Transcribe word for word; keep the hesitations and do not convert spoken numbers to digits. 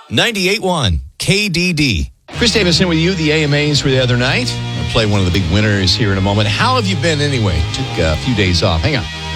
ninety-eight point one K D D. Chris Davis in with you. The A M As were the other night. I'll play one of the big winners here in a moment. How have you been anyway? Took a few days off. Hang on.